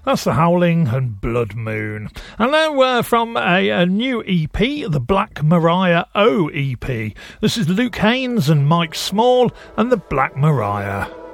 That's The Howling and Blood Moon. And now from a new EP, the Black Mariah O EP. This is Luke Haynes and Mike Small and the Black Mariah.